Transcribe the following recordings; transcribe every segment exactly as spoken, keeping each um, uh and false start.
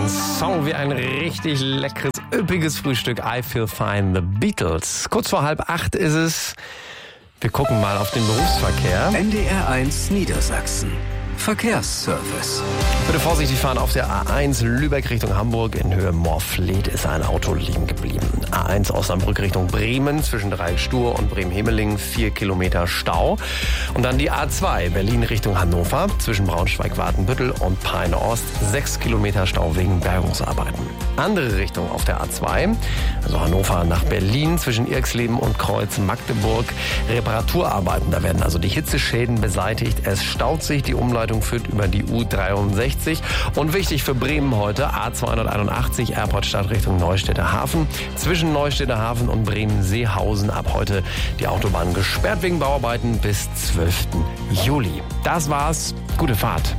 Song wie ein richtig leckeres, üppiges Frühstück. I Feel Fine, The Beatles. Kurz vor halb acht ist es. Wir gucken mal auf den Berufsverkehr. N D R eins Niedersachsen. Verkehrsservice. Bitte vorsichtig fahren auf der A eins Lübeck Richtung Hamburg. In Höhe Morfleet ist ein Auto liegen geblieben. A eins Osnabrück Richtung Bremen zwischen Dreieck-Stur und Bremen-Hemeling vier Kilometer Stau. Und dann die A zwei Berlin Richtung Hannover zwischen Braunschweig-Watenbüttel und Peine-Ost sechs Kilometer Stau wegen Bergungsarbeiten. Andere Richtung auf der A zwei, also Hannover nach Berlin zwischen Irxleben und Kreuz Magdeburg. Reparaturarbeiten, da werden also die Hitzeschäden beseitigt. Es staut sich, die Umleitung führt über die U dreiundsechzig. Und wichtig für Bremen heute, A zweihunderteinundachtzig, Airportstadt Richtung Neustädter Hafen. Zwischen Neustädter Hafen und Bremen-Seehausen ab heute die Autobahn gesperrt wegen Bauarbeiten bis zwölften Juli. Das war's. Gute Fahrt.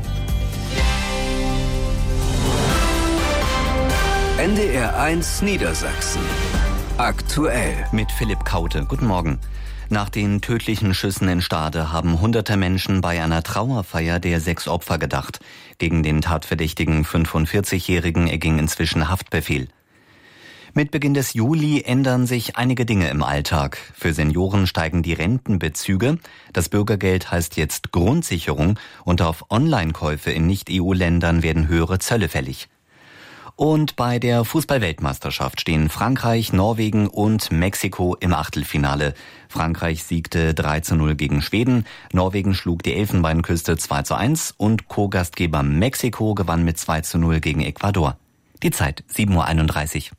N D R eins Niedersachsen. Aktuell. Mit Philipp Kaute. Guten Morgen. Nach den tödlichen Schüssen in Stade haben hunderte Menschen bei einer Trauerfeier der sechs Opfer gedacht. Gegen den tatverdächtigen fünfundvierzigjährigen erging inzwischen Haftbefehl. Mit Beginn des Juli ändern sich einige Dinge im Alltag. Für Senioren steigen die Rentenbezüge. Das Bürgergeld heißt jetzt Grundsicherung und auf Online-Käufe in Nicht-E U-Ländern werden höhere Zölle fällig. Und bei der Fußball-Weltmeisterschaft stehen Frankreich, Norwegen und Mexiko im Achtelfinale. Frankreich siegte drei zu null gegen Schweden, Norwegen schlug die Elfenbeinküste zwei zu eins und Co-Gastgeber Mexiko gewann mit zwei zu null gegen Ecuador. Die Zeit sieben Uhr einunddreißig.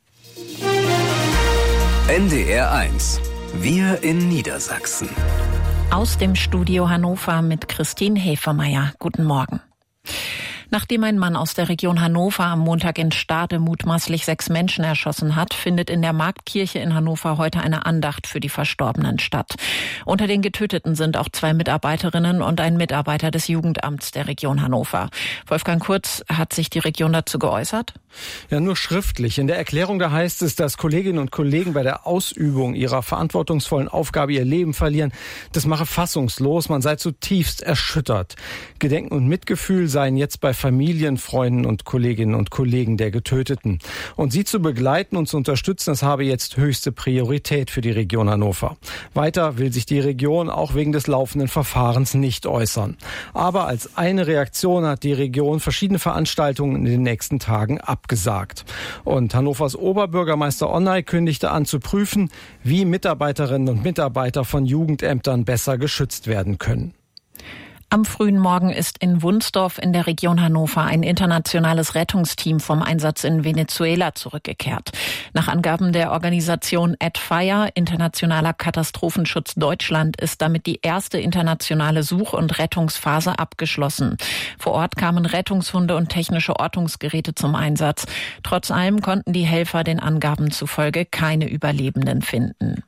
N D R eins. Wir in Niedersachsen. Aus dem Studio Hannover mit Christine Hefermeier. Guten Morgen. Nachdem ein Mann aus der Region Hannover am Montag in Stade mutmaßlich sechs Menschen erschossen hat, findet in der Marktkirche in Hannover heute eine Andacht für die Verstorbenen statt. Unter den Getöteten sind auch zwei Mitarbeiterinnen und ein Mitarbeiter des Jugendamts der Region Hannover. Wolfgang Kurz, hat sich die Region dazu geäußert? Ja, nur schriftlich. In der Erklärung da heißt es, dass Kolleginnen und Kollegen bei der Ausübung ihrer verantwortungsvollen Aufgabe ihr Leben verlieren. Das mache fassungslos, man sei zutiefst erschüttert. Gedenken und Mitgefühl seien jetzt bei Familien, Freunden und Kolleginnen und Kollegen der Getöteten. Und sie zu begleiten und zu unterstützen, das habe jetzt höchste Priorität für die Region Hannover. Weiter will sich die Region auch wegen des laufenden Verfahrens nicht äußern. Aber als eine Reaktion hat die Region verschiedene Veranstaltungen in den nächsten Tagen abgesagt. Und Hannovers Oberbürgermeister Onnay kündigte an zu prüfen, wie Mitarbeiterinnen und Mitarbeiter von Jugendämtern besser geschützt werden können. Am frühen Morgen ist in Wunsdorf in der Region Hannover ein internationales Rettungsteam vom Einsatz in Venezuela zurückgekehrt. Nach Angaben der Organisation AdFire, Internationaler Katastrophenschutz Deutschland, ist damit die erste internationale Such- und Rettungsphase abgeschlossen. Vor Ort kamen Rettungshunde und technische Ortungsgeräte zum Einsatz. Trotz allem konnten die Helfer den Angaben zufolge keine Überlebenden finden.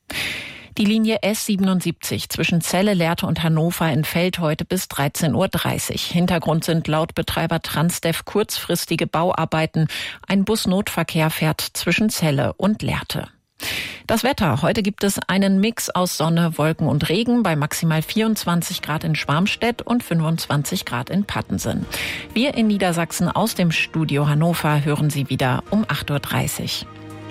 Die Linie S siebenundsiebzig zwischen Celle, Lehrte und Hannover entfällt heute bis dreizehn Uhr dreißig. Hintergrund sind laut Betreiber Transdev kurzfristige Bauarbeiten. Ein Busnotverkehr fährt zwischen Celle und Lehrte. Das Wetter. Heute gibt es einen Mix aus Sonne, Wolken und Regen bei maximal vierundzwanzig Grad in Schwarmstedt und fünfundzwanzig Grad in Pattensen. Wir in Niedersachsen aus dem Studio Hannover hören Sie wieder um acht Uhr dreißig.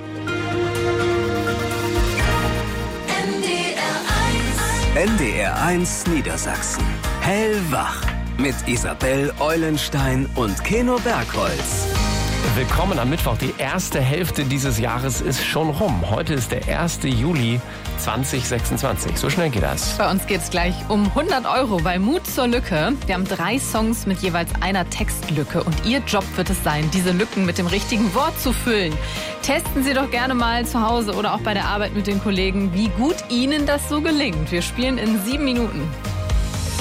N D R eins Niedersachsen. Hellwach. Mit Isabel Eulenstein und Keno Bergholz. Willkommen am Mittwoch. Die erste Hälfte dieses Jahres ist schon rum. Heute ist der erste Juli zweitausendsechsundzwanzig. So schnell geht das. Bei uns geht's gleich um hundert Euro bei Mut zur Lücke. Wir haben drei Songs mit jeweils einer Textlücke. Und Ihr Job wird es sein, diese Lücken mit dem richtigen Wort zu füllen. Testen Sie doch gerne mal zu Hause oder auch bei der Arbeit mit den Kollegen, wie gut Ihnen das so gelingt. Wir spielen in sieben Minuten.